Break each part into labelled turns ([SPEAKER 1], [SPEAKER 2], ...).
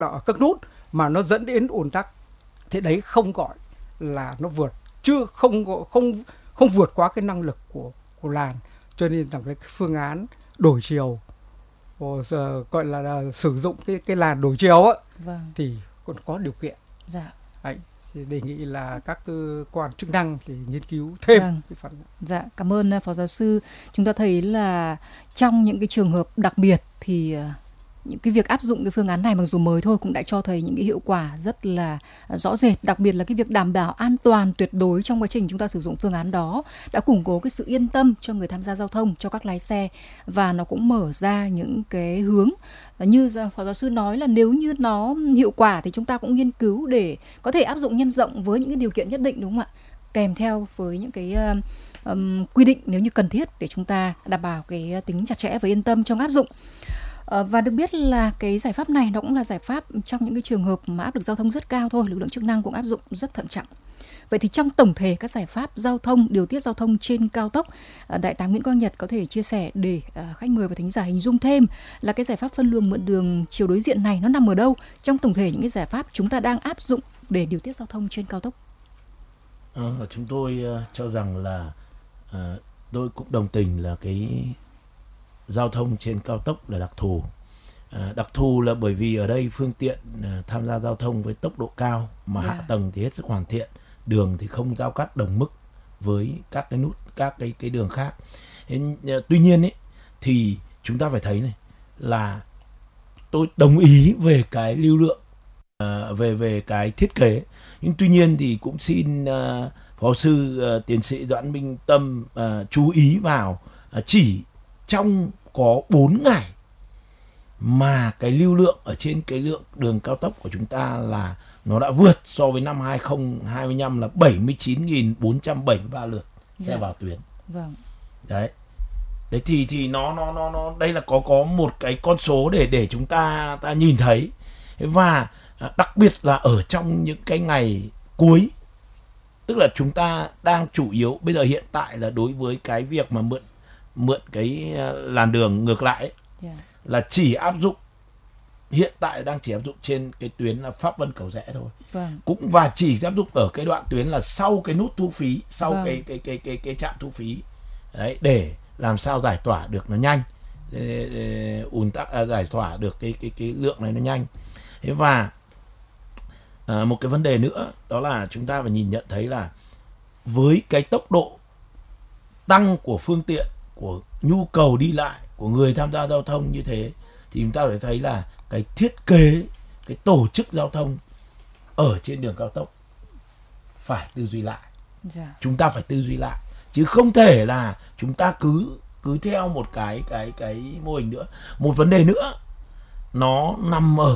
[SPEAKER 1] ở các nút mà nó dẫn đến ùn tắc, thì đấy không gọi là nó vượt, chưa không vượt quá cái năng lực của làn. Cho nên là cái phương án đổi chiều, gọi là sử dụng cái làn đổi chiều á,
[SPEAKER 2] Vâng.
[SPEAKER 1] thì còn có điều kiện.
[SPEAKER 2] Dạ.
[SPEAKER 1] Đấy, thì đề nghị là các cơ quan chức năng thì nghiên cứu thêm
[SPEAKER 2] Vâng.
[SPEAKER 1] cái phần.
[SPEAKER 2] Dạ, cảm ơn Phó Giáo sư. Chúng ta thấy là trong những cái trường hợp đặc biệt thì những cái việc áp dụng cái phương án này mặc dù mới thôi cũng đã cho thấy những cái hiệu quả rất là rõ rệt, đặc biệt là cái việc đảm bảo an toàn tuyệt đối trong quá trình chúng ta sử dụng phương án đó đã củng cố cái sự yên tâm cho người tham gia giao thông, cho các lái xe, và nó cũng mở ra những cái hướng như Phó Giáo sư nói là nếu như nó hiệu quả thì chúng ta cũng nghiên cứu để có thể áp dụng nhân rộng với những cái điều kiện nhất định, đúng không ạ? Kèm theo với những cái quy định nếu như cần thiết để chúng ta đảm bảo cái tính chặt chẽ và yên tâm trong áp dụng. Và được biết là cái giải pháp này nó cũng là giải pháp trong những cái trường hợp mà áp lực giao thông rất cao thôi, lực lượng chức năng cũng áp dụng rất thận trọng. Vậy thì trong tổng thể các giải pháp giao thông, điều tiết giao thông trên cao tốc, Đại tá Nguyễn Quang Nhật có thể chia sẻ để khách mời và thính giả hình dung thêm là cái giải pháp phân luồng mượn đường chiều đối diện này nó nằm ở đâu trong tổng thể những cái giải pháp chúng ta đang áp dụng để điều tiết giao thông trên cao tốc?
[SPEAKER 3] Chúng tôi cho rằng là tôi cũng đồng tình là cái giao thông trên cao tốc là đặc thù. Đặc thù là bởi vì ở đây phương tiện tham gia giao thông với tốc độ cao mà hạ tầng thì hết sức hoàn thiện, đường thì không giao cắt đồng mức với các cái nút, các cái đường khác. Tuy nhiên ấy, thì chúng ta phải thấy này là tôi đồng ý về cái lưu lượng, về cái thiết kế, nhưng tuy nhiên thì cũng xin phó sư tiến sĩ Doãn Minh Tâm chú ý vào chỉ trong có 4 ngày mà cái lưu lượng ở trên cái lượng đường cao tốc của chúng ta là nó đã vượt so với năm 2025 là 79.473 lượt xe vào tuyến.
[SPEAKER 2] Vâng.
[SPEAKER 3] Đấy thì nó đây là có một cái con số để chúng ta nhìn thấy. Và đặc biệt là ở trong những cái ngày cuối, tức là chúng ta đang chủ yếu bây giờ hiện tại là đối với cái việc mà mượn cái làn đường ngược lại ấy, là chỉ áp dụng, hiện tại đang chỉ áp dụng trên cái tuyến là Pháp Vân Cầu Giẽ thôi.
[SPEAKER 2] Vâng.
[SPEAKER 3] Cũng và chỉ áp dụng ở cái đoạn tuyến là sau cái nút thu phí, sau cái trạm thu phí. Đấy, để làm sao giải tỏa được nó nhanh, ùn tắc, giải tỏa được cái lượng này nó nhanh. Thế và một cái vấn đề nữa đó là chúng ta phải nhìn nhận thấy là với cái tốc độ tăng của phương tiện, của nhu cầu đi lại của người tham gia giao thông như thế, thì chúng ta phải thấy là cái thiết kế, cái tổ chức giao thông ở trên đường cao tốc phải tư duy lại. Chúng ta phải tư duy lại, chứ không thể là chúng ta cứ theo một cái mô hình nữa. Một vấn đề nữa nó nằm ở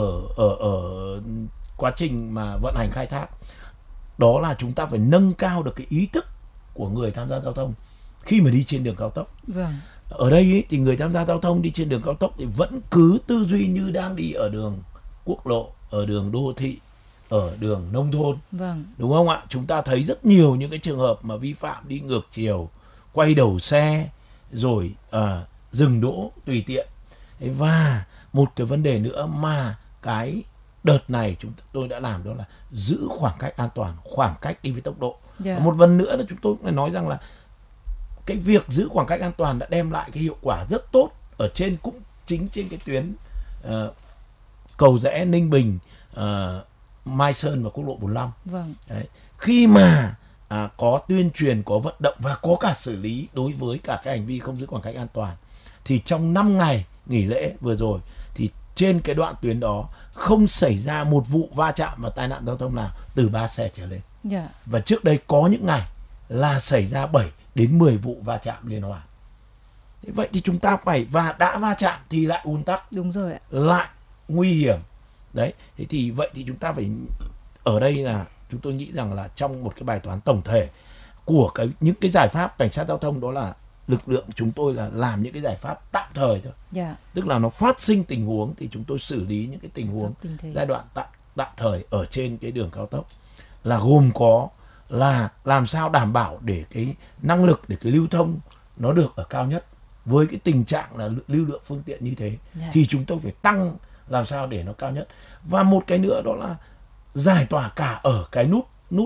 [SPEAKER 3] quá trình mà vận hành khai thác, đó là chúng ta phải nâng cao được cái ý thức của người tham gia giao thông khi mà đi trên đường cao tốc.
[SPEAKER 2] Vâng.
[SPEAKER 3] Ở đây ấy, thì người tham gia giao thông đi trên đường cao tốc thì vẫn cứ tư duy như đang đi ở đường quốc lộ, ở đường đô thị, ở đường nông thôn.
[SPEAKER 2] Vâng.
[SPEAKER 3] Đúng không ạ? Chúng ta thấy rất nhiều những cái trường hợp mà vi phạm đi ngược chiều, quay đầu xe, rồi dừng đỗ tùy tiện. Và một cái vấn đề nữa mà cái đợt này tôi đã làm, đó là giữ khoảng cách an toàn, khoảng cách đi với tốc độ. Một phần nữa là chúng tôi phải nói rằng là cái việc giữ khoảng cách an toàn đã đem lại cái hiệu quả rất tốt ở trên, cũng chính trên cái tuyến Cầu Giẽ, Ninh Bình, Mai Sơn và quốc lộ 45.
[SPEAKER 2] Vâng.
[SPEAKER 3] Đấy. Khi mà có tuyên truyền, có vận động và có cả xử lý đối với cả cái hành vi không giữ khoảng cách an toàn, thì trong 5 ngày nghỉ lễ vừa rồi thì trên cái đoạn tuyến đó không xảy ra một vụ va chạm và tai nạn giao thông nào từ 3 xe trở lên. Và trước đây có những ngày là xảy ra 7 đến 10 vụ va chạm liên hoàn. Vậy thì chúng ta phải, và đã va chạm thì lại ùn tắc.
[SPEAKER 2] Đúng rồi ạ.
[SPEAKER 3] Lại nguy hiểm. Đấy, thế thì vậy thì chúng ta phải, ở đây là chúng tôi nghĩ rằng là trong một cái bài toán tổng thể của những cái giải pháp cảnh sát giao thông, đó là lực lượng chúng tôi là làm những cái giải pháp tạm thời thôi. Tức là nó phát sinh tình huống thì chúng tôi xử lý những cái tình huống giai đoạn tạm thời ở trên cái đường cao tốc, là gồm có là làm sao đảm bảo để cái năng lực, để cái lưu thông nó được ở cao nhất. Với cái tình trạng là lưu lượng phương tiện như thế thì chúng tôi phải tăng làm sao để nó cao nhất. Và một cái nữa đó là giải tỏa cả ở cái nút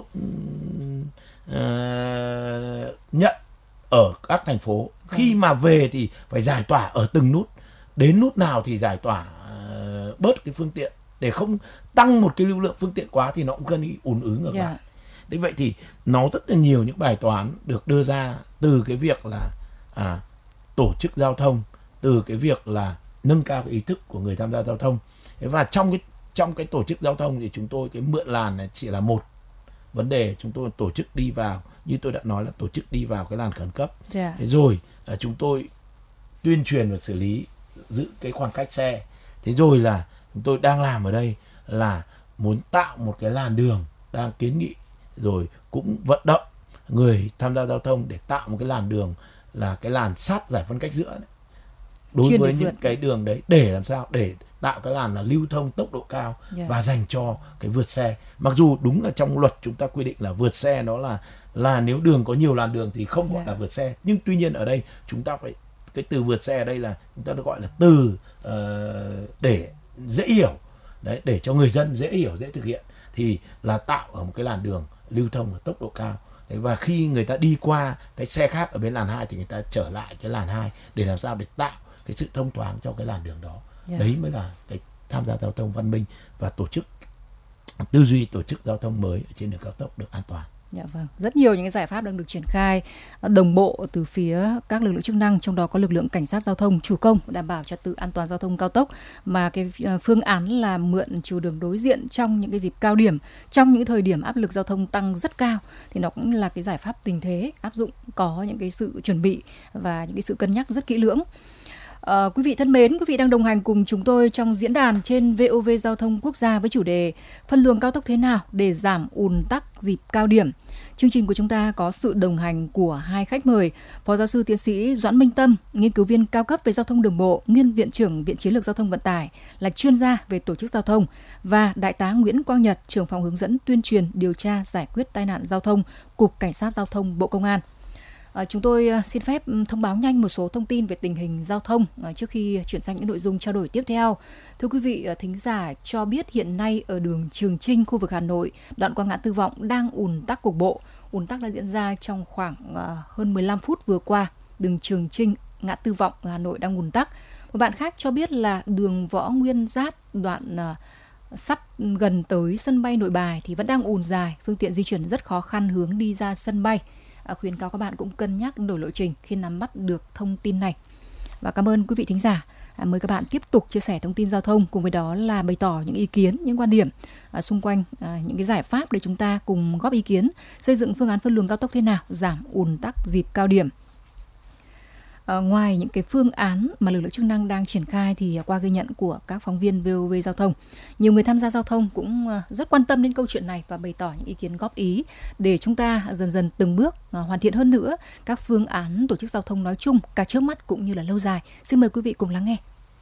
[SPEAKER 3] nhận ở các thành phố. Khi mà về thì phải giải tỏa ở từng nút, đến nút nào thì giải tỏa bớt cái phương tiện để không tăng một cái lưu lượng phương tiện quá thì nó cũng gây ùn ứ ngược lại. Thế vậy thì nó rất là nhiều những bài toán được đưa ra từ cái việc là tổ chức giao thông, từ cái việc là nâng cao cái ý thức của người tham gia giao thông. Và trong cái tổ chức giao thông thì chúng tôi cái mượn làn này chỉ là một vấn đề. Chúng tôi tổ chức đi vào, như tôi đã nói là tổ chức đi vào cái làn khẩn cấp. Thế rồi chúng tôi tuyên truyền và xử lý, giữ cái khoảng cách xe. Thế rồi là chúng tôi đang làm ở đây là muốn tạo một cái làn đường, đang kiến nghị rồi cũng vận động người tham gia giao thông để tạo một cái làn đường là cái làn sát giải phân cách giữa đấy. Đối với những cái đường đấy để làm sao để tạo cái làn là lưu thông tốc độ cao và dành cho cái vượt xe. Mặc dù đúng là trong luật chúng ta quy định là vượt xe đó là nếu đường có nhiều làn đường thì không gọi là vượt xe, nhưng tuy nhiên ở đây chúng ta phải, cái từ vượt xe ở đây là chúng ta được gọi là từ để dễ hiểu đấy, để cho người dân dễ hiểu, dễ thực hiện, thì là tạo ở một cái làn đường lưu thông ở tốc độ cao. Đấy, và khi người ta đi qua cái xe khác ở bên làn 2 thì người ta trở lại cái làn 2 để làm sao để tạo cái sự thông thoáng cho cái làn đường đó. Đấy mới là cái tham gia giao thông văn minh và tổ chức tư duy tổ chức giao thông mới ở trên đường cao tốc được an toàn.
[SPEAKER 2] Dạ vâng, rất nhiều những cái giải pháp đang được triển khai đồng bộ từ phía các lực lượng chức năng, trong đó có lực lượng cảnh sát giao thông chủ công đảm bảo trật tự an toàn giao thông cao tốc, mà cái phương án là mượn chiều đường đối diện trong những cái dịp cao điểm, trong những thời điểm áp lực giao thông tăng rất cao thì nó cũng là cái giải pháp tình thế áp dụng, có những cái sự chuẩn bị và những cái sự cân nhắc rất kỹ lưỡng. Quý vị thân mến, quý vị đang đồng hành cùng chúng tôi trong diễn đàn trên VOV Giao thông Quốc gia với chủ đề phân luồng cao tốc thế nào để giảm ùn tắc dịp cao điểm. Chương trình của chúng ta có sự đồng hành của hai khách mời, Phó Giáo sư Tiến sĩ Doãn Minh Tâm, nghiên cứu viên cao cấp về giao thông đường bộ, nguyên Viện trưởng Viện Chiến lược Giao thông Vận tải, là chuyên gia về tổ chức giao thông, và Đại tá Nguyễn Quang Nhật, trưởng phòng hướng dẫn tuyên truyền điều tra giải quyết tai nạn giao thông, Cục Cảnh sát Giao thông Bộ Công an. Chúng tôi xin phép thông báo nhanh một số thông tin về tình hình giao thông trước khi chuyển sang những nội dung trao đổi tiếp theo. Thưa quý vị thính giả, cho biết hiện nay ở đường Trường Chinh, khu vực Hà Nội, đoạn qua ngã tư Vọng đang ùn tắc cục bộ. Ùn tắc đã diễn ra trong khoảng hơn 15 phút vừa qua. Đường Trường Chinh, ngã tư Vọng, Hà Nội đang ùn tắc. Một bạn khác cho biết là đường Võ Nguyên Giáp, đoạn sắp gần tới sân bay Nội Bài thì vẫn đang ùn dài, phương tiện di chuyển rất khó khăn hướng đi ra sân bay. Khuyến cáo các bạn cũng cân nhắc đổi lộ trình khi nắm bắt được thông tin này. Và cảm ơn quý vị thính giả. Mời các bạn tiếp tục chia sẻ thông tin giao thông, cùng với đó là bày tỏ những ý kiến, những quan điểm xung quanh những cái giải pháp để chúng ta cùng góp ý kiến xây dựng phương án phân luồng cao tốc thế nào giảm ùn tắc dịp cao điểm. Ngoài những cái phương án mà lực lượng chức năng đang triển khai thì qua ghi nhận của các phóng viên VOV Giao thông, nhiều người tham gia giao thông cũng rất quan tâm đến câu chuyện này và bày tỏ những ý kiến góp ý để chúng ta dần dần từng bước hoàn thiện hơn nữa các phương án tổ chức giao thông nói chung, cả trước mắt cũng như là lâu dài. Xin mời quý vị cùng lắng nghe.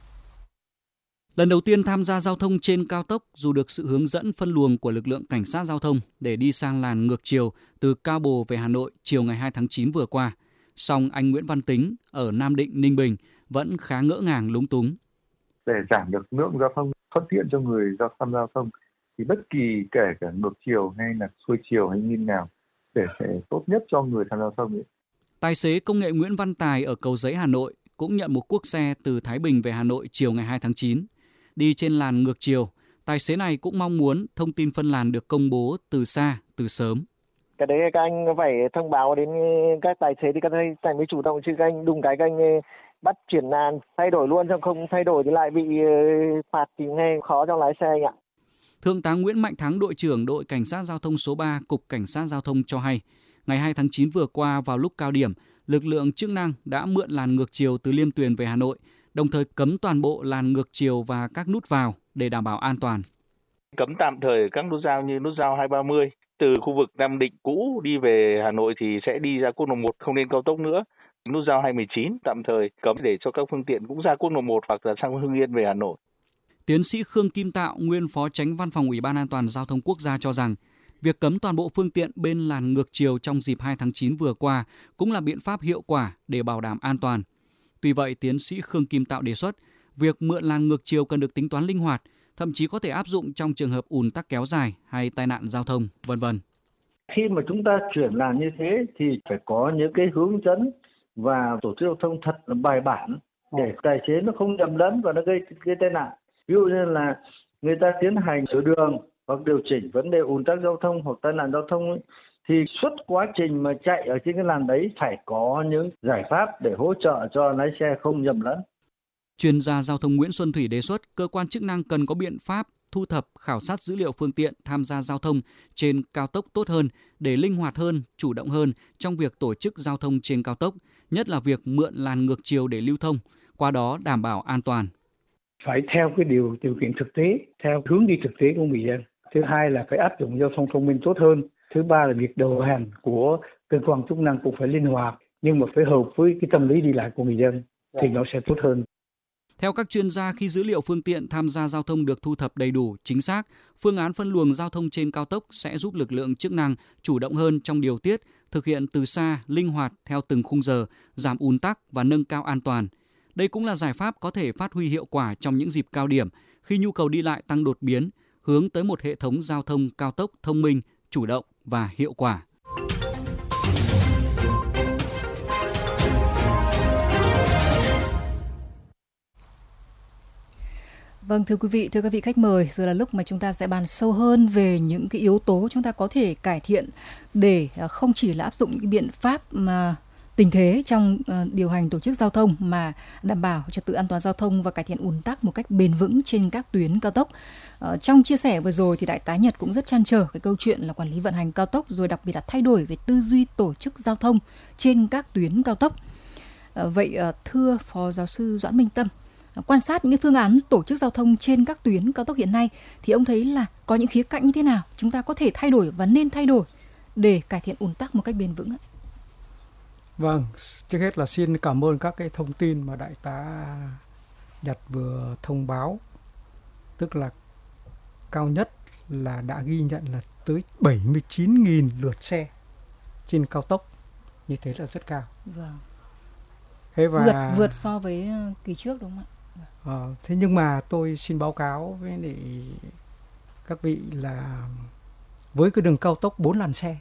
[SPEAKER 4] Lần đầu tiên tham gia giao thông trên cao tốc, dù được sự hướng dẫn phân luồng của lực lượng cảnh sát giao thông để đi sang làn ngược chiều từ Cao Bồ về Hà Nội chiều ngày 2 tháng 9 vừa qua, song anh Nguyễn Văn Tính ở Nam Định, Ninh Bình vẫn khá ngỡ ngàng lúng túng.
[SPEAKER 5] Để giảm được lượng giao thông thuận tiện cho người tham gia giao thông thì bất kỳ kể cả ngược chiều hay là xuôi chiều hay như nào để tốt nhất cho người tham gia giao thông ấy.
[SPEAKER 4] Tài xế công nghệ Nguyễn Văn Tài ở Cầu Giấy, Hà Nội cũng nhận một cuốc xe từ Thái Bình về Hà Nội chiều ngày 2 tháng 9. Đi trên làn ngược chiều, tài xế này cũng mong muốn thông tin phân làn được công bố từ xa, từ sớm.
[SPEAKER 6] Cái đấy các anh phải thông báo đến các tài xế thì các anh mới chủ động, chứ các anh đùng cái các anh bắt chuyển làn thay đổi luôn, xong không thay đổi thì lại bị phạt thì nghe khó cho lái xe anh ạ.
[SPEAKER 4] Thượng tá Nguyễn Mạnh Thắng, đội trưởng đội Cảnh sát Giao thông số 3, Cục Cảnh sát Giao thông cho hay, ngày 2 tháng 9 vừa qua vào lúc cao điểm, lực lượng chức năng đã mượn làn ngược chiều từ Liêm Tuyền về Hà Nội, đồng thời cấm toàn bộ làn ngược chiều và các nút vào để đảm bảo an toàn.
[SPEAKER 7] Cấm tạm thời các nút giao như nút giao 230. Từ khu vực Nam Định cũ đi về Hà Nội thì sẽ đi ra quốc lộ 1, không lên cao tốc nữa. Nút giao 219 tạm thời cấm để cho các phương tiện cũng ra quốc lộ 1 hoặc là sang Hưng Yên về Hà Nội.
[SPEAKER 4] Tiến sĩ Khương Kim Tạo, nguyên Phó Chánh Văn phòng Ủy ban An toàn Giao thông Quốc gia cho rằng, việc cấm toàn bộ phương tiện bên làn ngược chiều trong dịp 2 tháng 9 vừa qua cũng là biện pháp hiệu quả để bảo đảm an toàn. Tuy vậy, tiến sĩ Khương Kim Tạo đề xuất, việc mượn làn ngược chiều cần được tính toán linh hoạt, thậm chí có thể áp dụng trong trường hợp ùn tắc kéo dài hay tai nạn giao thông, v.v.
[SPEAKER 8] Khi mà chúng ta chuyển làn như thế thì phải có những cái hướng dẫn và tổ chức giao thông thật là bài bản để tài xế nó không nhầm lẫn và nó gây tai nạn. Ví dụ như là người ta tiến hành sửa đường hoặc điều chỉnh vấn đề ùn tắc giao thông hoặc tai nạn giao thông ấy, thì suốt quá trình mà chạy ở trên cái làn đấy phải có những giải pháp để hỗ trợ cho lái xe không nhầm lẫn.
[SPEAKER 4] Chuyên gia giao thông Nguyễn Xuân Thủy đề xuất cơ quan chức năng cần có biện pháp thu thập, khảo sát dữ liệu phương tiện tham gia giao thông trên cao tốc tốt hơn để linh hoạt hơn, chủ động hơn trong việc tổ chức giao thông trên cao tốc, nhất là việc mượn làn ngược chiều để lưu thông, qua đó đảm bảo an toàn.
[SPEAKER 9] Phải theo cái điều kiện thực tế, theo hướng đi thực tế của người dân. Thứ hai là phải áp dụng giao thông thông minh tốt hơn. Thứ ba là việc điều hành của cơ quan chức năng cũng phải linh hoạt, nhưng mà phải hợp với cái tâm lý đi lại của người dân thì nó sẽ tốt hơn.
[SPEAKER 4] Theo các chuyên gia, khi dữ liệu phương tiện tham gia giao thông được thu thập đầy đủ, chính xác, phương án phân luồng giao thông trên cao tốc sẽ giúp lực lượng chức năng chủ động hơn trong điều tiết, thực hiện từ xa, linh hoạt theo từng khung giờ, giảm ùn tắc và nâng cao an toàn. Đây cũng là giải pháp có thể phát huy hiệu quả trong những dịp cao điểm, khi nhu cầu đi lại tăng đột biến, hướng tới một hệ thống giao thông cao tốc thông minh, chủ động và hiệu quả.
[SPEAKER 2] Vâng, thưa quý vị, thưa các vị khách mời, giờ là lúc mà chúng ta sẽ bàn sâu hơn về những cái yếu tố chúng ta có thể cải thiện để không chỉ là áp dụng những cái biện pháp mà tình thế trong điều hành tổ chức giao thông mà đảm bảo trật tự an toàn giao thông và cải thiện ùn tắc một cách bền vững trên các tuyến cao tốc. Trong chia sẻ vừa rồi thì Đại tá Nhật cũng rất trăn trở cái câu chuyện là quản lý vận hành cao tốc, rồi đặc biệt là thay đổi về tư duy tổ chức giao thông trên các tuyến cao tốc. Vậy thưa Phó Giáo sư Doãn Minh Tâm, quan sát những cái phương án tổ chức giao thông trên các tuyến cao tốc hiện nay thì ông thấy là có những khía cạnh như thế nào chúng ta có thể thay đổi và nên thay đổi để cải thiện ùn tắc một cách bền vững ạ?
[SPEAKER 1] Vâng, trước hết là xin cảm ơn các cái thông tin mà Đại tá Nhật vừa thông báo. Tức là cao nhất là đã ghi nhận là tới 79.000 lượt xe trên cao tốc. Như thế là rất cao.
[SPEAKER 2] Vâng.
[SPEAKER 1] Thế và
[SPEAKER 2] vượt so với kỳ trước đúng không ạ?
[SPEAKER 1] Thế nhưng mà tôi xin báo cáo với các vị là với cái đường cao tốc 4 làn xe,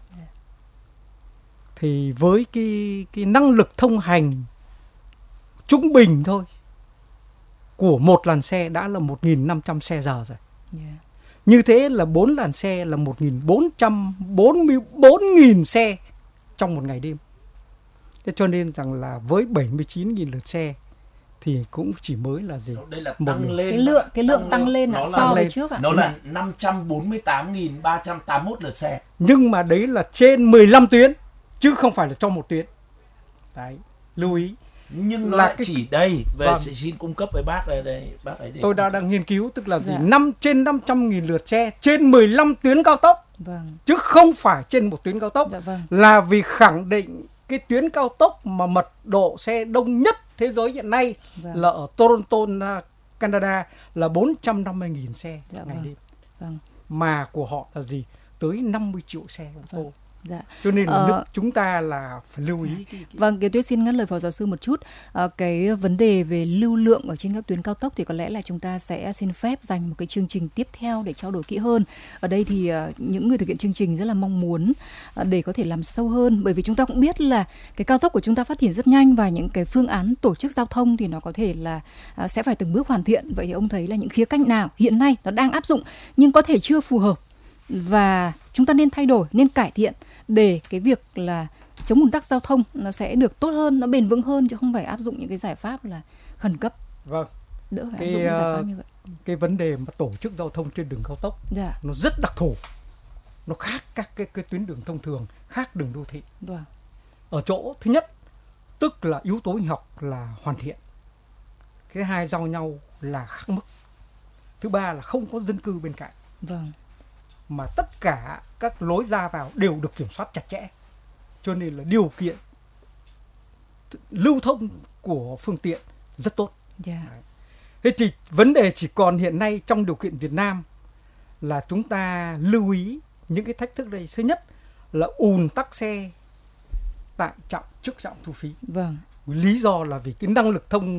[SPEAKER 1] thì với cái năng lực thông hành trung bình thôi của một làn xe đã là 1.500 xe giờ rồi. Như thế là 4 làn xe là 1.444.000 xe trong một ngày đêm. Thế cho nên rằng là với 79.000 lượt xe thì cũng chỉ mới là gì?
[SPEAKER 3] Đây là tăng lên.
[SPEAKER 2] Cái lượng tăng lên là so với trước ạ?
[SPEAKER 3] Nó là 548.381 lượt xe.
[SPEAKER 1] Nhưng mà đấy là trên 15 tuyến chứ không phải là trong một tuyến. Đấy, lưu ý.
[SPEAKER 3] Nhưng nó là chỉ đây về xin cung cấp với bác đây bác ấy.
[SPEAKER 1] Tôi đang nghiên cứu, tức là gì? Trên 500.000 lượt xe trên 15 tuyến cao tốc.
[SPEAKER 2] Vâng.
[SPEAKER 1] Chứ không phải trên một tuyến cao tốc.
[SPEAKER 2] Dạ vâng.
[SPEAKER 1] Là vì khẳng định cái tuyến cao tốc mà mật độ xe đông nhất thế giới hiện nay là ở Toronto, Canada là 450.000 xe ngày đêm.
[SPEAKER 2] Vâng.
[SPEAKER 1] Mà của họ là gì? Tới 50 triệu xe ô tô.
[SPEAKER 2] Dạ.
[SPEAKER 1] Cho nên là nước chúng ta là phải lưu ý.
[SPEAKER 2] Vâng, Kiều Tuyết xin ngắt lời Phó Giáo sư một chút. Cái vấn đề về lưu lượng ở trên các tuyến cao tốc thì có lẽ là chúng ta sẽ xin phép dành một cái chương trình tiếp theo để trao đổi kỹ hơn. Ở đây thì những người thực hiện chương trình rất là mong muốn để có thể làm sâu hơn, bởi vì chúng ta cũng biết là cái cao tốc của chúng ta phát triển rất nhanh và những cái phương án tổ chức giao thông thì nó có thể là sẽ phải từng bước hoàn thiện. Vậy thì ông thấy là những khía cạnh nào hiện nay nó đang áp dụng nhưng có thể chưa phù hợp và chúng ta nên thay đổi, nên cải thiện để cái việc là chống ùn tắc giao thông nó sẽ được tốt hơn, nó bền vững hơn, chứ không phải áp dụng những cái giải pháp là khẩn cấp.
[SPEAKER 1] Vâng.
[SPEAKER 2] Đỡ phải áp dụng những giải pháp như vậy.
[SPEAKER 1] Cái vấn đề mà tổ chức giao thông trên đường cao tốc nó rất đặc thù. Nó khác các cái tuyến đường thông thường, khác đường đô thị.
[SPEAKER 2] Vâng.
[SPEAKER 1] Ở chỗ thứ nhất, tức là yếu tố hình học là hoàn thiện. Cái hai giao nhau là khác mức. Thứ ba là không có dân cư bên cạnh.
[SPEAKER 2] Vâng.
[SPEAKER 1] Mà tất cả các lối ra vào đều được kiểm soát chặt chẽ. Cho nên là điều kiện lưu thông của phương tiện rất tốt. Thế thì vấn đề chỉ còn hiện nay trong điều kiện Việt Nam là chúng ta lưu ý những cái thách thức đây. Thứ nhất là ùn tắc xe tại trạm trước trạm thu phí.
[SPEAKER 2] Vâng.
[SPEAKER 1] Lý do là vì cái năng lực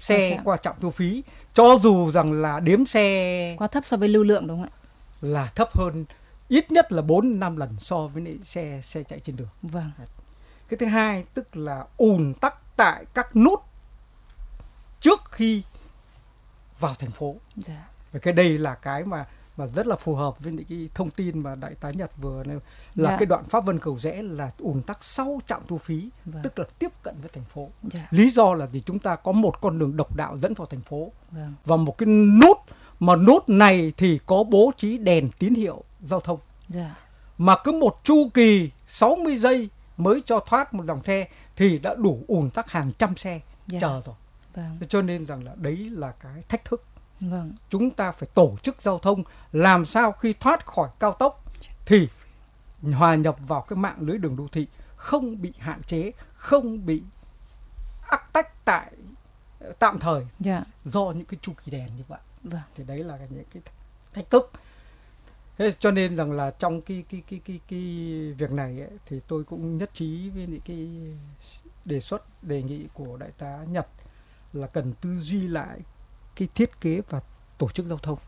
[SPEAKER 1] xe qua trạm thu phí, cho dù rằng là đếm xe
[SPEAKER 2] quá thấp so với lưu lượng, đúng không ạ?
[SPEAKER 1] Là thấp hơn ít nhất là 4-5 lần so với xe chạy trên đường.
[SPEAKER 2] Vâng.
[SPEAKER 1] Cái thứ hai tức là ùn tắc tại các nút trước khi vào thành phố.
[SPEAKER 2] Dạ.
[SPEAKER 1] Và cái đây là cái mà rất là phù hợp với những cái thông tin mà đại tá Nhật vừa nêu, là cái đoạn Pháp Vân Cầu Giẽ là ùn tắc sau trạm thu phí, tức là tiếp cận với thành phố. Lý do là gì? Chúng ta có một con đường độc đạo dẫn vào thành phố và một cái nút, mà nút này thì có bố trí đèn tín hiệu giao thông. Mà cứ một chu kỳ 60 giây mới cho thoát một dòng xe thì đã đủ ùn tắc hàng trăm xe chờ rồi. Cho nên rằng là đấy là cái thách thức. Chúng ta phải tổ chức giao thông làm sao khi thoát khỏi cao tốc thì hòa nhập vào cái mạng lưới đường đô thị, không bị hạn chế, không bị ắc tách tại tạm thời do những cái chu kỳ đèn như vậy. Thì đấy là những cái thách thức. Thế cho nên rằng là trong cái việc này ấy, thì tôi cũng nhất trí với những cái đề xuất, đề nghị của đại tá Nhật là cần tư duy lại cái thiết kế và tổ chức giao thông.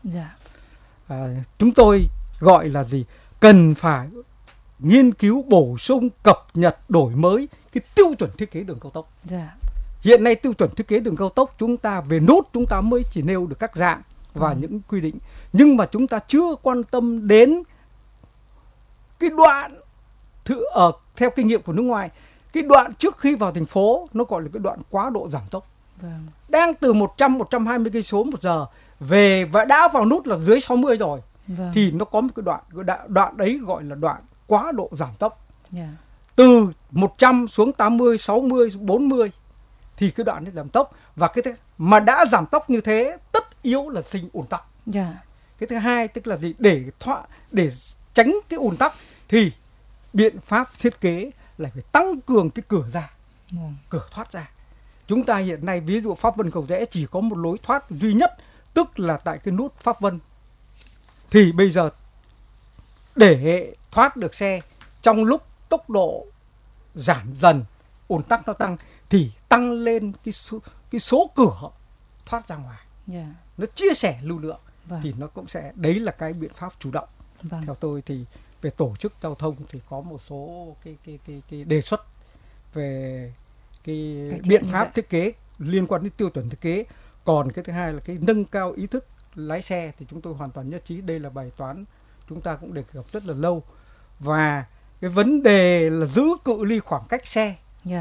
[SPEAKER 1] Chúng tôi gọi là gì? Cần phải nghiên cứu, bổ sung, cập nhật, đổi mới cái tiêu chuẩn thiết kế đường cao tốc. Hiện nay tiêu chuẩn thiết kế đường cao tốc chúng ta về nút chúng ta mới chỉ nêu được các dạng và những quy định, nhưng mà chúng ta chưa quan tâm đến cái đoạn theo kinh nghiệm của nước ngoài, cái đoạn trước khi vào thành phố nó gọi là cái đoạn quá độ giảm tốc. Đang từ 100-120 cây số một giờ về và đã vào nút là dưới 60 rồi. Thì nó có một cái đoạn đấy gọi là đoạn quá độ giảm tốc. Từ 100 xuống 80, 60, 40 thì cái đoạn này giảm tốc, và cái mà đã giảm tốc như thế tất yếu là sinh ùn tắc. Cái thứ hai tức là gì? Để tránh cái ùn tắc thì biện pháp thiết kế là phải tăng cường cái cửa ra, cửa thoát ra. Chúng ta hiện nay ví dụ Pháp Vân Cầu Giẽ chỉ có một lối thoát duy nhất, tức là tại cái nút Pháp Vân. Thì bây giờ để thoát được xe trong lúc tốc độ giảm dần, ùn tắc nó tăng, thì tăng lên cái số cửa thoát ra ngoài. Nó chia sẻ lưu lượng thì nó cũng sẽ, đấy là cái biện pháp chủ động. Theo tôi thì về tổ chức giao thông thì có một số cái đề xuất về cái biện pháp thiết kế liên quan đến tiêu chuẩn thiết kế. Còn cái thứ hai là cái nâng cao ý thức lái xe thì chúng tôi hoàn toàn nhất trí, đây là bài toán chúng ta cũng đề cập rất là lâu. Và cái vấn đề là giữ cự ly khoảng cách xe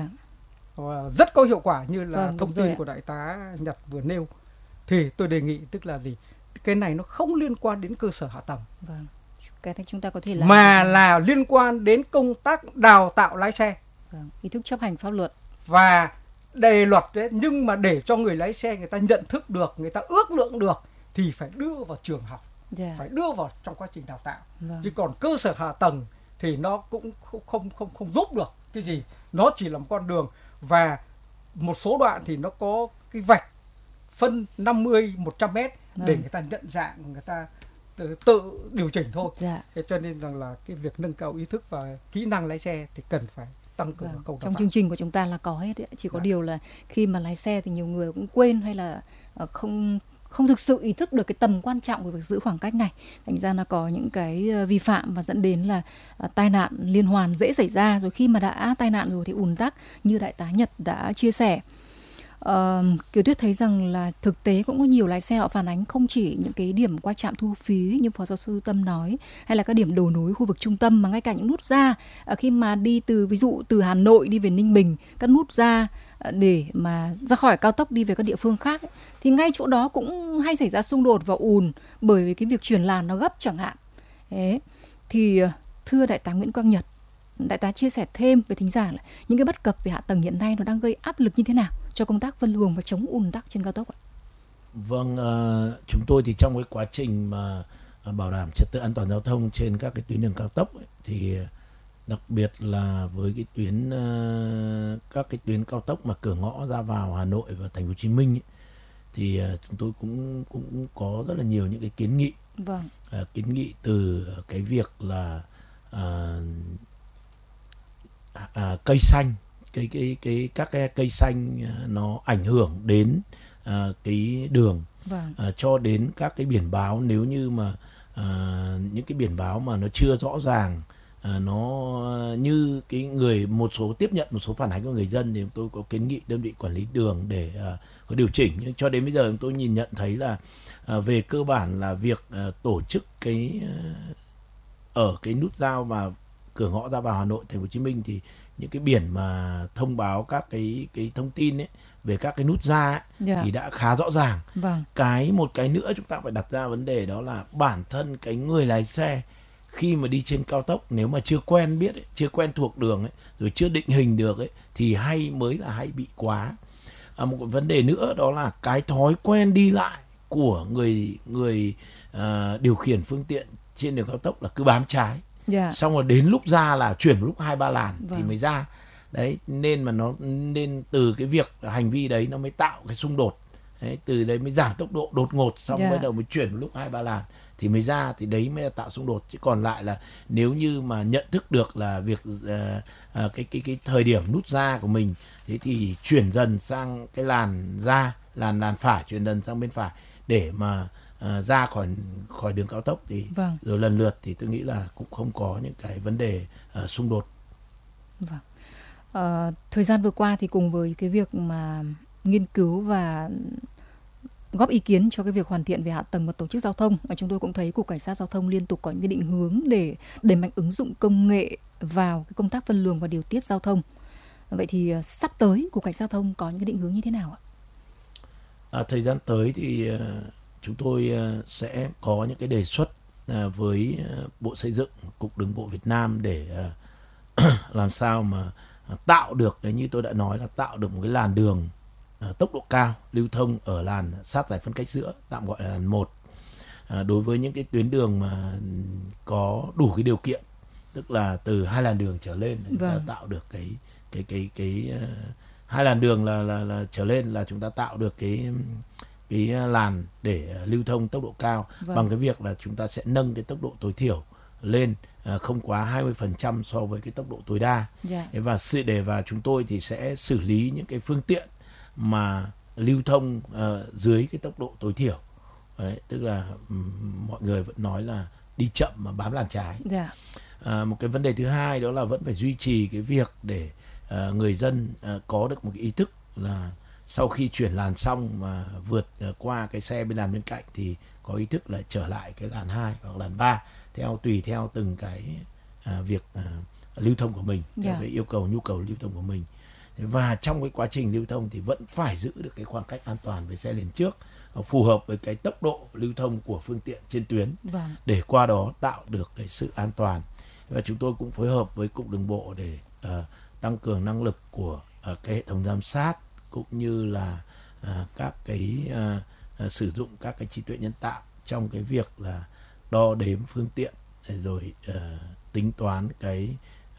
[SPEAKER 1] rất có hiệu quả như là thông tin của đại tá Nhật vừa nêu. Thì tôi đề nghị tức là gì? Cái này nó không liên quan đến cơ sở hạ tầng,
[SPEAKER 2] cái này chúng ta có thể làm
[SPEAKER 1] mà là liên quan đến công tác đào tạo lái xe,
[SPEAKER 2] ý thức chấp hành pháp luật
[SPEAKER 1] và đề luật đấy. Nhưng mà để cho người lái xe người ta nhận thức được, người ta ước lượng được thì phải đưa vào trường học, phải đưa vào trong quá trình đào tạo. Chứ còn cơ sở hạ tầng thì nó cũng không giúp được cái gì. Nó chỉ là một con đường, và một số đoạn thì nó có cái vạch phân 50-100 mét để người ta nhận dạng, người ta tự điều chỉnh thôi. Cho nên rằng là cái việc nâng cao ý thức và kỹ năng lái xe thì cần phải tăng cường câu
[SPEAKER 2] trong chương trình của chúng ta là có hết ấy. Chỉ có điều là khi mà lái xe thì nhiều người cũng quên, hay là không thực sự ý thức được cái tầm quan trọng của việc giữ khoảng cách này. Thành ra là có những cái vi phạm và dẫn đến là tai nạn liên hoàn dễ xảy ra. Rồi khi mà đã tai nạn rồi thì ùn tắc như đại tá Nhật đã chia sẻ. Kiều Tuyết thấy rằng là thực tế cũng có nhiều lái xe họ phản ánh không chỉ những cái điểm qua trạm thu phí như phó giáo sư Tâm nói, hay là các điểm đầu nối khu vực trung tâm, mà ngay cả những nút ra khi mà đi ví dụ từ Hà Nội đi về Ninh Bình, các nút ra để mà ra khỏi cao tốc đi về các địa phương khác ấy, thì ngay chỗ đó cũng hay xảy ra xung đột và ùn bởi vì cái việc chuyển làn nó gấp chẳng hạn. Thế thì thưa đại tá Nguyễn Quang Nhật, đại tá chia sẻ thêm với thính giả là những cái bất cập về hạ tầng hiện nay nó đang gây áp lực như thế nào cho công tác phân luồng và chống ùn tắc trên cao tốc ạ?
[SPEAKER 3] Vâng, chúng tôi thì trong cái quá trình mà bảo đảm trật tự an toàn giao thông trên các cái tuyến đường cao tốc ấy, thì đặc biệt là với cái các cái tuyến cao tốc mà cửa ngõ ra vào Hà Nội và Thành phố Hồ Chí Minh ấy, thì chúng tôi cũng có rất là nhiều những cái kiến nghị. Kiến nghị từ cái việc là cây xanh, các cái cây xanh nó ảnh hưởng đến cái đường,
[SPEAKER 2] Vâng.
[SPEAKER 3] cho đến các cái biển báo. Nếu như mà những cái biển báo mà nó chưa rõ ràng, nó như cái một số tiếp nhận một số phản ánh của người dân, thì chúng tôi có kiến nghị đơn vị quản lý đường để có điều chỉnh. Nhưng cho đến bây giờ chúng tôi nhìn nhận thấy là về cơ bản là việc tổ chức ở cái nút giao và cửa ngõ ra vào Hà Nội, Thành phố Hồ Chí Minh, thì những cái biển mà thông báo các cái thông tin ấy, về các cái nút ra ấy, thì đã khá rõ ràng.
[SPEAKER 2] Vâng.
[SPEAKER 3] Một cái nữa chúng ta phải đặt ra vấn đề đó là bản thân cái người lái xe khi mà đi trên cao tốc, nếu mà chưa quen biết ấy, chưa quen thuộc đường ấy, rồi chưa định hình được ấy, thì hay bị quá. Một cái vấn đề nữa đó là cái thói quen đi lại của người điều khiển phương tiện trên đường cao tốc là cứ bám trái. Xong rồi đến lúc ra là chuyển một lúc 2-3 làn thì mới ra. Đấy, nên từ cái việc hành vi đấy nó mới tạo cái xung đột. Đấy, từ đấy mới giảm tốc độ đột ngột, xong bắt đầu mới chuyển một lúc 2-3 làn thì mới ra, thì đấy mới là tạo xung đột. Chứ còn lại là nếu như mà nhận thức được là việc cái thời điểm nút ra của mình, thế thì chuyển dần sang cái làn ra, làn phải, chuyển dần sang bên phải để mà ra khỏi đường cao tốc thì rồi lần lượt, thì tôi nghĩ là cũng không có những cái vấn đề xung đột.
[SPEAKER 2] Thời gian vừa qua thì cùng với cái việc mà nghiên cứu và góp ý kiến cho cái việc hoàn thiện về hạ tầng và tổ chức giao thông, chúng tôi cũng thấy Cục Cảnh sát Giao thông liên tục có những cái định hướng để đẩy mạnh ứng dụng công nghệ vào cái công tác phân luồng và điều tiết giao thông. Vậy thì sắp tới Cục Cảnh sát Giao thông có những cái định hướng như thế nào ạ?
[SPEAKER 3] Thời gian tới thì chúng tôi sẽ có những cái đề xuất với Bộ Xây dựng, Cục Đường bộ Việt Nam để làm sao mà tạo được, như tôi đã nói, là tạo được một cái làn đường tốc độ cao lưu thông ở làn sát giải phân cách giữa, tạm gọi là làn 1. Đối với những cái tuyến đường mà có đủ cái điều kiện, tức là từ 2 làn đường trở lên, chúng ta tạo được cái 2 làn đường là trở lên là chúng ta tạo được cái làn để lưu thông tốc độ cao bằng cái việc là chúng ta sẽ nâng cái tốc độ tối thiểu lên không quá 20% so với cái tốc độ tối đa. Và chúng tôi thì sẽ xử lý những cái phương tiện mà lưu thông dưới cái tốc độ tối thiểu. Đấy, tức là mọi người vẫn nói là đi chậm mà bám làn trái. Một cái vấn đề thứ hai đó là vẫn phải duy trì cái việc để người dân có được một cái ý thức là sau khi chuyển làn xong mà vượt qua cái xe bên làn bên cạnh thì có ý thức là trở lại cái làn 2 hoặc làn 3 tùy theo từng cái việc lưu thông của mình, theo cái yêu cầu nhu cầu lưu thông của mình. Và trong cái quá trình lưu thông thì vẫn phải giữ được cái khoảng cách an toàn với xe liền trước, phù hợp với cái tốc độ lưu thông của phương tiện trên tuyến, để qua đó tạo được cái sự an toàn. Và chúng tôi cũng phối hợp với Cục Đường bộ để tăng cường năng lực của cái hệ thống giám sát, cũng như là các cái sử dụng các cái trí tuệ nhân tạo trong cái việc là đo đếm phương tiện, rồi tính toán cái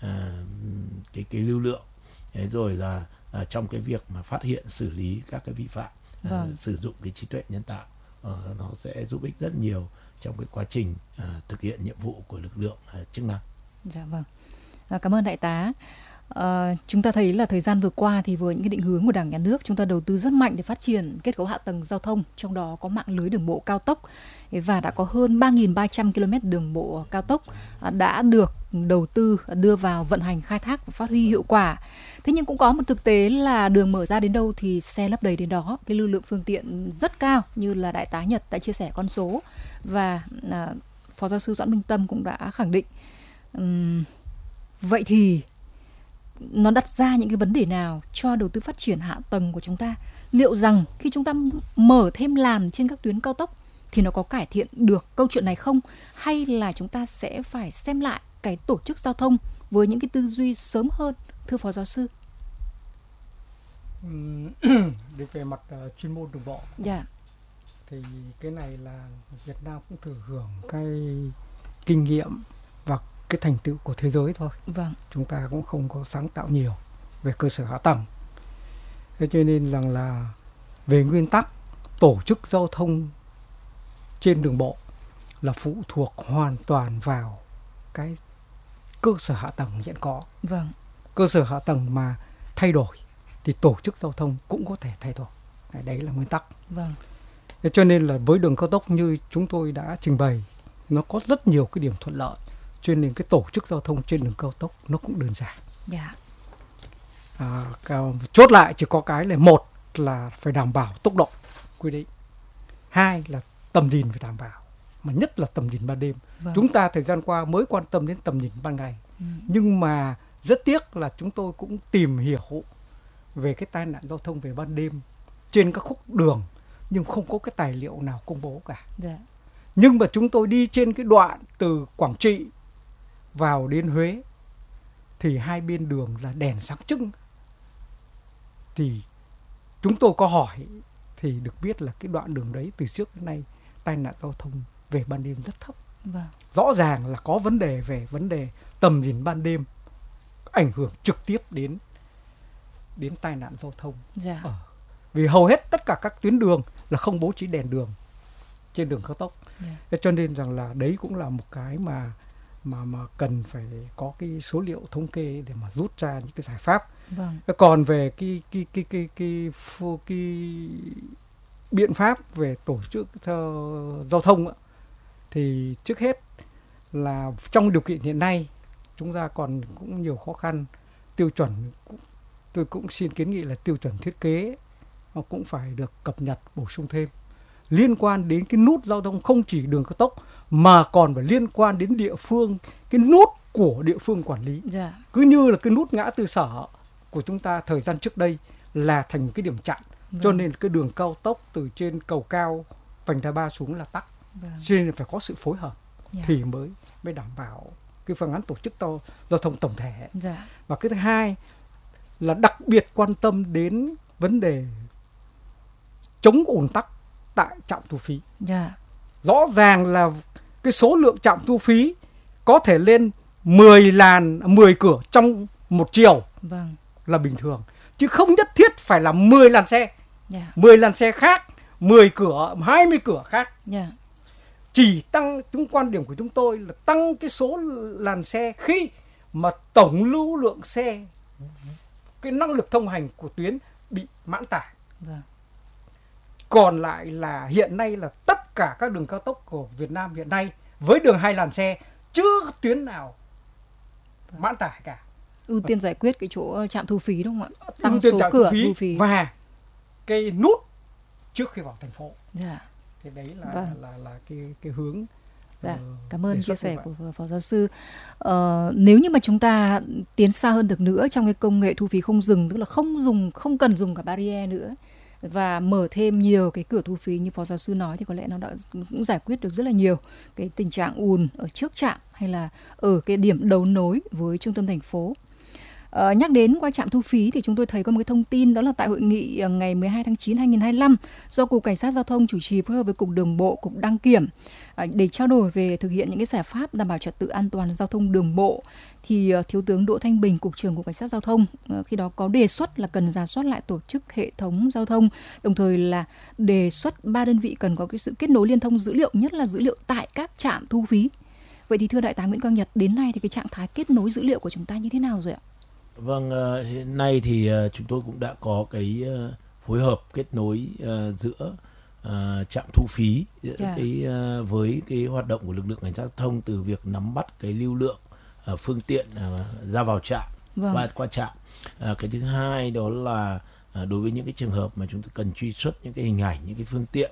[SPEAKER 3] lưu lượng, rồi là trong cái việc mà phát hiện xử lý các cái vi phạm. Sử dụng cái trí tuệ nhân tạo nó sẽ giúp ích rất nhiều trong cái quá trình thực hiện nhiệm vụ của lực lượng chức năng.
[SPEAKER 2] Cảm ơn đại tá. Chúng ta thấy là thời gian vừa qua thì với những cái định hướng của Đảng, Nhà nước, chúng ta đầu tư rất mạnh để phát triển kết cấu hạ tầng giao thông, trong đó có mạng lưới đường bộ cao tốc, và đã có hơn 3.300 km đường bộ cao tốc đã được đầu tư đưa vào vận hành, khai thác và phát huy hiệu quả. Thế nhưng cũng có một thực tế là đường mở ra đến đâu thì xe lấp đầy đến đó, cái lưu lượng phương tiện rất cao, như là đại tá Nhật đã chia sẻ con số, và Phó giáo sư Doãn Minh Tâm cũng đã khẳng định. Vậy thì nó đặt ra những cái vấn đề nào cho đầu tư phát triển hạ tầng của chúng ta? Liệu rằng khi chúng ta mở thêm làn trên các tuyến cao tốc thì nó có cải thiện được câu chuyện này không? Hay là chúng ta sẽ phải xem lại cái tổ chức giao thông với những cái tư duy sớm hơn, thưa Phó giáo sư?
[SPEAKER 1] Về mặt chuyên môn đường bộ, thì cái này là Việt Nam cũng thừa hưởng cái kinh nghiệm và cái thành tựu của thế giới thôi. Chúng ta cũng không có sáng tạo nhiều về cơ sở hạ tầng. Thế cho nên rằng là về nguyên tắc, tổ chức giao thông trên đường bộ là phụ thuộc hoàn toàn vào cái cơ sở hạ tầng hiện có. Cơ sở hạ tầng mà thay đổi thì tổ chức giao thông cũng có thể thay đổi. Đấy là nguyên tắc.
[SPEAKER 2] Vâng.
[SPEAKER 1] Thế cho nên là với đường cao tốc như chúng tôi đã trình bày, nó có rất nhiều cái điểm thuận lợi, cho nên cái tổ chức giao thông trên đường cao tốc nó cũng đơn giản.
[SPEAKER 2] Dạ.
[SPEAKER 1] Chốt lại chỉ có cái là, một là phải đảm bảo tốc độ quy định, hai là tầm nhìn phải đảm bảo, mà nhất là tầm nhìn ban đêm.
[SPEAKER 2] Vâng.
[SPEAKER 1] Chúng ta thời gian qua mới quan tâm đến tầm nhìn ban ngày, nhưng mà rất tiếc là chúng tôi cũng tìm hiểu về cái tai nạn giao thông về ban đêm trên các khúc đường, nhưng không có cái tài liệu nào công bố cả.
[SPEAKER 2] Dạ.
[SPEAKER 1] Nhưng mà chúng tôi đi trên cái đoạn từ Quảng Trị vào đến Huế thì hai bên đường là đèn sáng trưng. Thì chúng tôi có hỏi thì được biết là cái đoạn đường đấy từ trước đến nay tai nạn giao thông về ban đêm rất thấp.
[SPEAKER 2] Vâng.
[SPEAKER 1] Rõ ràng là có vấn đề về vấn đề tầm nhìn ban đêm, ảnh hưởng trực tiếp đến tai nạn giao thông.
[SPEAKER 2] Dạ.
[SPEAKER 1] Vì hầu hết tất cả các tuyến đường là không bố trí đèn đường trên đường cao tốc.
[SPEAKER 2] Dạ.
[SPEAKER 1] Cho nên rằng là đấy cũng là một cái mà cần phải có cái số liệu thống kê để mà rút ra những cái giải pháp.
[SPEAKER 2] Vâng.
[SPEAKER 1] Còn về cái biện pháp về tổ chức giao thông thì trước hết là trong điều kiện hiện nay chúng ta còn cũng nhiều khó khăn. Tiêu chuẩn, tôi cũng xin kiến nghị là tiêu chuẩn thiết kế nó cũng phải được cập nhật bổ sung thêm, liên quan đến cái nút giao thông không chỉ đường cao tốc mà còn phải liên quan đến địa phương, cái nút của địa phương quản lý.
[SPEAKER 2] Dạ.
[SPEAKER 1] Cứ như là cái nút ngã tư Sở của chúng ta thời gian trước đây là thành cái điểm chặn.
[SPEAKER 2] Vâng.
[SPEAKER 1] Cho nên cái đường cao tốc từ trên cầu cao vành đai 3 xuống là tắc.
[SPEAKER 2] Vâng.
[SPEAKER 1] Cho nên phải có sự phối hợp thì mới đảm bảo cái phương án tổ chức giao thông tổng thể.
[SPEAKER 2] Dạ.
[SPEAKER 1] Và cái thứ hai là đặc biệt quan tâm đến vấn đề chống ùn tắc tại trạm thu phí.
[SPEAKER 2] Dạ.
[SPEAKER 1] Rõ ràng là cái số lượng trạm thu phí có thể lên 10 cửa trong một chiều.
[SPEAKER 2] Vâng.
[SPEAKER 1] Là bình thường, chứ không nhất thiết phải là 10 làn xe.
[SPEAKER 2] Yeah.
[SPEAKER 1] 10 làn xe khác, 10 cửa, 20 cửa khác.
[SPEAKER 2] Yeah.
[SPEAKER 1] Chỉ tăng, quan điểm của chúng tôi là tăng cái số làn xe khi mà tổng lưu lượng xe, cái năng lực thông hành của tuyến bị mãn tải.
[SPEAKER 2] Vâng.
[SPEAKER 1] Còn lại là hiện nay là tất cả các đường cao tốc của Việt Nam hiện nay với đường 2 làn xe chưa tuyến nào mãn tải cả.
[SPEAKER 2] Ưu tiên giải quyết cái chỗ trạm thu phí đúng không ạ?
[SPEAKER 1] Tăng số cửa thu phí và cái nút trước khi vào thành phố.
[SPEAKER 2] Dạ.
[SPEAKER 1] Thì đấy là cái hướng.
[SPEAKER 2] Dạ. Cảm ơn chia sẻ của Phó Giáo sư. Nếu như mà chúng ta tiến xa hơn được nữa trong cái công nghệ thu phí không dừng, tức là không cần dùng cả barrier nữa và mở thêm nhiều cái cửa thu phí như Phó Giáo sư nói, thì có lẽ nó đã cũng giải quyết được rất là nhiều cái tình trạng ùn ở trước trạm hay là ở cái điểm đấu nối với trung tâm thành phố. Nhắc đến qua trạm thu phí thì chúng tôi thấy có một cái thông tin, đó là tại hội nghị ngày 12 tháng 9 2025 do Cục Cảnh sát Giao thông chủ trì phối hợp với Cục Đường bộ, Cục Đăng kiểm để trao đổi về thực hiện những cái giải pháp đảm bảo trật tự an toàn giao thông đường bộ, thì Thiếu tướng Đỗ Thanh Bình, Cục trưởng Cục Cảnh sát Giao thông khi đó có đề xuất là cần rà soát lại tổ chức hệ thống giao thông, đồng thời là đề xuất 3 đơn vị cần có cái sự kết nối liên thông dữ liệu, nhất là dữ liệu tại các trạm thu phí. Vậy thì thưa Đại tá Nguyễn Quang Nhật, đến nay thì cái trạng thái kết nối dữ liệu của chúng ta như thế nào rồi ạ?
[SPEAKER 3] Vâng, hiện nay thì chúng tôi cũng đã có cái phối hợp kết nối giữa trạm thu phí với cái hoạt động của lực lượng cảnh sát giao thông, từ việc nắm bắt cái lưu lượng phương tiện ra vào trạm, qua trạm. Cái thứ hai đó là đối với những cái trường hợp mà chúng ta cần truy xuất những cái hình ảnh, những cái phương tiện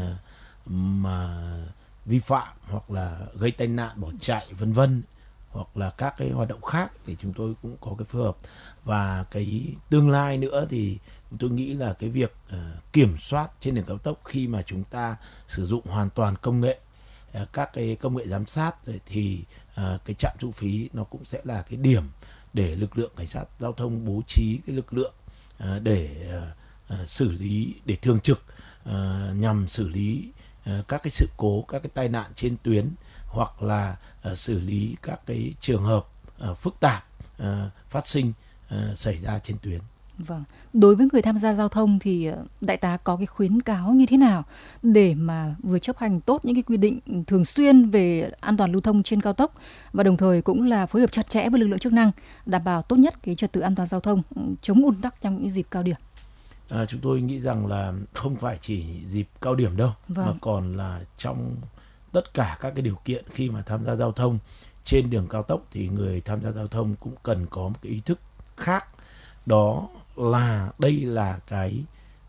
[SPEAKER 3] mà vi phạm hoặc là gây tai nạn, bỏ chạy vân vân, hoặc là các cái hoạt động khác, thì chúng tôi cũng có cái phối hợp. Và cái tương lai nữa thì chúng tôi nghĩ là cái việc kiểm soát trên đường cao tốc, khi mà chúng ta sử dụng hoàn toàn công nghệ, các cái công nghệ giám sát, thì cái trạm thu phí nó cũng sẽ là cái điểm để lực lượng cảnh sát giao thông bố trí cái lực lượng để xử lý, để thường trực nhằm xử lý các cái sự cố, các cái tai nạn trên tuyến, hoặc là xử lý các cái trường hợp phức tạp phát sinh xảy ra trên tuyến.
[SPEAKER 2] Vâng. Đối với người tham gia giao thông thì đại tá có cái khuyến cáo như thế nào để mà vừa chấp hành tốt những cái quy định thường xuyên về an toàn lưu thông trên cao tốc, và đồng thời cũng là phối hợp chặt chẽ với lực lượng chức năng đảm bảo tốt nhất cái trật tự an toàn giao thông, chống ùn tắc trong những dịp cao điểm?
[SPEAKER 3] chúng tôi nghĩ rằng là không phải chỉ dịp cao điểm đâu, mà còn là trong tất cả các cái điều kiện khi mà tham gia giao thông trên đường cao tốc thì người tham gia giao thông cũng cần có một cái ý thức khác. Đó là đây là cái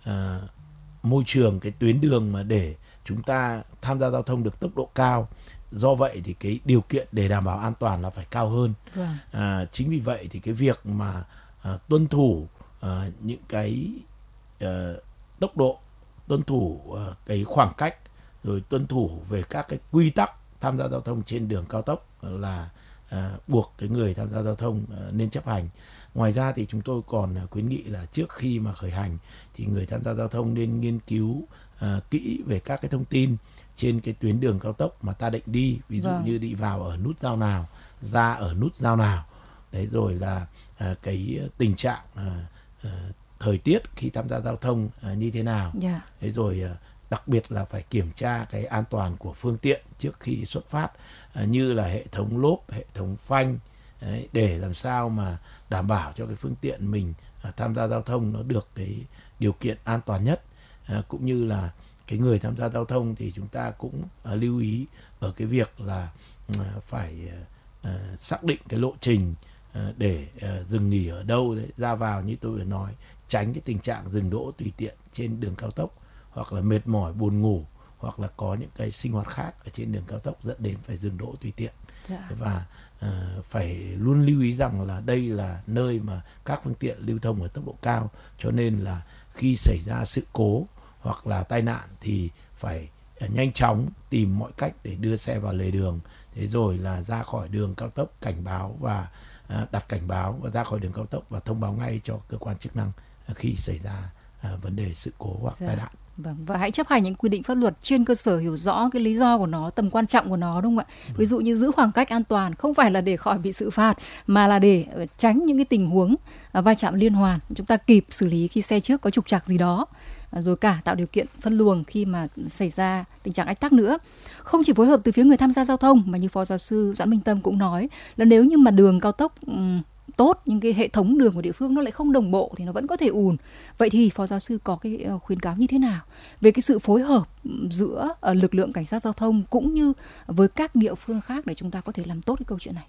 [SPEAKER 3] môi trường, cái tuyến đường mà để chúng ta tham gia giao thông được tốc độ cao. Do vậy thì cái điều kiện để đảm bảo an toàn là phải cao hơn. Chính vì vậy thì cái việc mà tuân thủ những cái tốc độ, tuân thủ cái khoảng cách, rồi tuân thủ về các cái quy tắc tham gia giao thông trên đường cao tốc là buộc cái người tham gia giao thông nên chấp hành. Ngoài ra thì chúng tôi còn khuyến nghị là trước khi mà khởi hành thì người tham gia giao thông nên nghiên cứu kỹ về các cái thông tin trên cái tuyến đường cao tốc mà ta định đi, ví dụ như đi vào ở nút giao nào, ra ở nút giao nào. Đấy, rồi là cái tình trạng thời tiết khi tham gia giao thông như thế nào. Đấy, rồi đặc biệt là phải kiểm tra cái an toàn của phương tiện trước khi xuất phát, như là hệ thống lốp, hệ thống phanh, đấy, để làm sao mà đảm bảo cho cái phương tiện mình tham gia giao thông nó được cái điều kiện an toàn nhất. Cũng như là cái người tham gia giao thông thì chúng ta cũng lưu ý ở cái việc là phải xác định cái lộ trình để dừng nghỉ ở đâu đấy, ra vào như tôi vừa nói, tránh cái tình trạng dừng đỗ tùy tiện trên đường cao tốc, hoặc là mệt mỏi buồn ngủ, hoặc là có những cái sinh hoạt khác ở trên đường cao tốc dẫn đến phải dừng đỗ tùy tiện. Và phải luôn lưu ý rằng là đây là nơi mà các phương tiện lưu thông ở tốc độ cao, cho nên là khi xảy ra sự cố hoặc là tai nạn thì phải nhanh chóng tìm mọi cách để đưa xe vào lề đường, thế rồi là ra khỏi đường cao tốc cảnh báo và đặt cảnh báo, và ra khỏi đường cao tốc và thông báo ngay cho cơ quan chức năng khi xảy ra vấn đề sự cố hoặc tai nạn.
[SPEAKER 2] Và hãy chấp hành những quy định pháp luật trên cơ sở hiểu rõ cái lý do của nó, tầm quan trọng của nó, đúng không ạ? Ví dụ như giữ khoảng cách an toàn không phải là để khỏi bị xử phạt, mà là để tránh những cái tình huống va chạm liên hoàn, chúng ta kịp xử lý khi xe trước có trục trặc gì đó, rồi cả tạo điều kiện phân luồng khi mà xảy ra tình trạng ách tắc nữa. Không chỉ phối hợp từ phía người tham gia giao thông mà như Phó Giáo sư Doãn Minh Tâm cũng nói là nếu như mà đường cao tốc tốt nhưng cái hệ thống đường của địa phương nó lại không đồng bộ thì nó vẫn có thể ùn. Vậy thì Phó Giáo sư có cái khuyến cáo như thế nào về cái sự phối hợp giữa lực lượng cảnh sát giao thông cũng như với các địa phương khác để chúng ta có thể làm tốt cái câu chuyện này?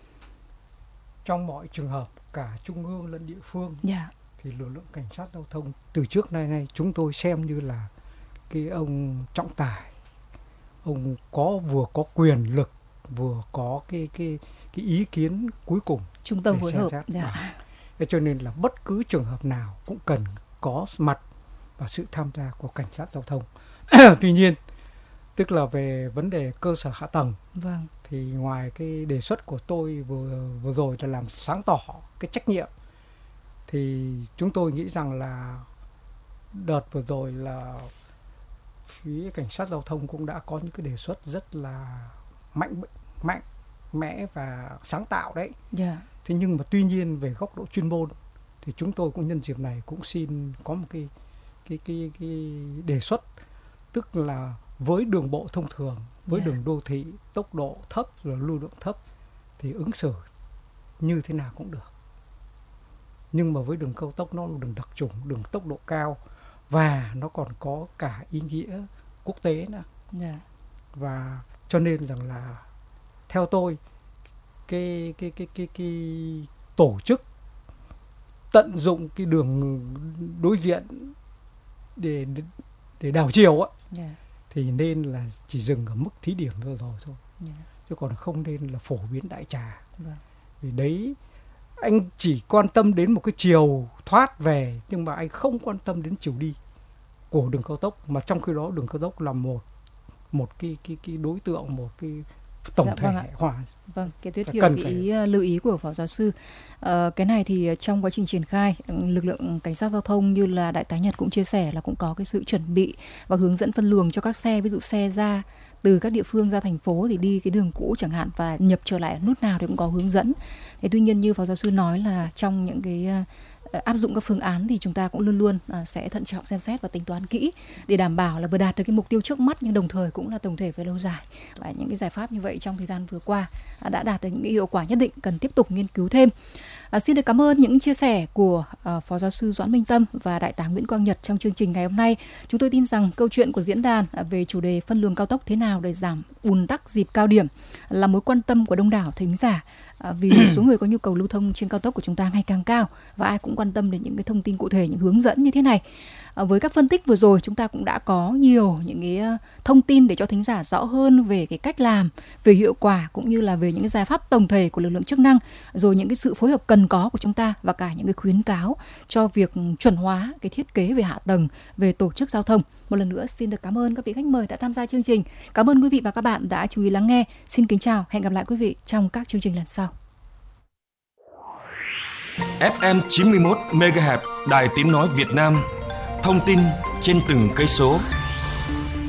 [SPEAKER 1] Trong mọi trường hợp cả trung ương lẫn địa phương thì lực lượng cảnh sát giao thông từ trước nay chúng tôi xem như là cái ông trọng tài, ông vừa có quyền lực, vừa có cái ý kiến cuối cùng,
[SPEAKER 2] trung tâm phối hợp.
[SPEAKER 1] Cho nên là bất cứ trường hợp nào cũng cần có mặt và sự tham gia của cảnh sát giao thông. Tuy nhiên, tức là về vấn đề cơ sở hạ tầng, thì ngoài cái đề xuất của tôi vừa rồi là làm sáng tỏ cái trách nhiệm, thì chúng tôi nghĩ rằng là đợt vừa rồi là phía cảnh sát giao thông cũng đã có những cái đề xuất rất là mạnh mẽ và sáng tạo đấy. Thế nhưng mà tuy nhiên về góc độ chuyên môn thì chúng tôi cũng nhân dịp này cũng xin có một cái đề xuất, tức là với đường bộ thông thường, với đường đô thị tốc độ thấp rồi lưu lượng thấp thì ứng xử như thế nào cũng được. Nhưng mà với đường cao tốc nó là đường đặc trùng, đường tốc độ cao và nó còn có cả ý nghĩa quốc tế nữa. Và cho nên rằng là theo tôi cái tổ chức tận dụng cái đường đối diện để đảo chiều thì nên là chỉ dừng ở mức thí điểm vừa rồi thôi, chứ còn không nên là phổ biến đại trà. Vì đấy anh chỉ quan tâm đến một cái chiều thoát về, nhưng mà anh không quan tâm đến chiều đi của đường cao tốc, mà trong khi đó đường cao tốc là một cái đối tượng, một cái tổng thể hòa.
[SPEAKER 2] Cái tuyết hiểu cái lưu ý của Phó Giáo sư. Cái này thì trong quá trình triển khai, lực lượng cảnh sát giao thông như là Đại tá Nhật cũng chia sẻ là cũng có cái sự chuẩn bị và hướng dẫn phân luồng cho các xe, ví dụ xe ra từ các địa phương ra thành phố thì đi cái đường cũ chẳng hạn và nhập trở lại nút nào thì cũng có hướng dẫn. Thế tuy nhiên như Phó Giáo sư nói là trong những cái áp dụng các phương án thì chúng ta cũng luôn luôn sẽ thận trọng xem xét và tính toán kỹ để đảm bảo là vừa đạt được cái mục tiêu trước mắt nhưng đồng thời cũng là tổng thể về lâu dài. Và những cái giải pháp như vậy trong thời gian vừa qua đã đạt được những cái hiệu quả nhất định, cần tiếp tục nghiên cứu thêm. Xin được cảm ơn những chia sẻ của Phó Giáo sư Doãn Minh Tâm và Đại tá Nguyễn Quang Nhật trong chương trình ngày hôm nay. Chúng tôi tin rằng câu chuyện của diễn đàn về chủ đề phân luồng cao tốc thế nào để giảm ùn tắc dịp cao điểm là mối quan tâm của đông đảo thính giả. Vì số người có nhu cầu lưu thông trên cao tốc của chúng ta ngày càng cao và ai cũng quan tâm đến những cái thông tin cụ thể, những hướng dẫn như thế này. Với các phân tích vừa rồi, chúng ta cũng đã có nhiều những cái thông tin để cho thính giả rõ hơn về cái cách làm, về hiệu quả cũng như là về những cái giải pháp tổng thể của lực lượng chức năng, rồi những cái sự phối hợp cần có của chúng ta và cả những cái khuyến cáo cho việc chuẩn hóa cái thiết kế về hạ tầng, về tổ chức giao thông. Một lần nữa xin được cảm ơn các vị khách mời đã tham gia chương trình. Cảm ơn quý vị và các bạn đã chú ý lắng nghe. Xin kính chào, hẹn gặp lại quý vị trong các chương trình lần sau.
[SPEAKER 10] FM 91 MHz Đài Tiếng nói Việt Nam. Thông tin trên từng cây số.